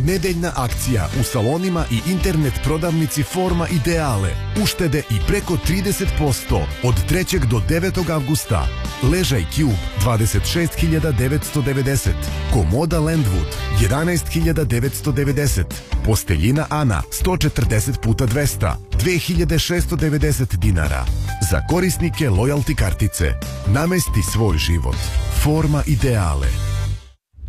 Nedeljna akcija u salonima i internet prodavnici Forma Ideale. Uštede i preko 30% od 3. do 9. avgusta. Ležaj Cube 26.990. Komoda Landwood 11.990. Posteljina Ana 140x200 2.690 dinara. Za korisnike lojalty kartice. Namesti svoj život. Forma Ideale.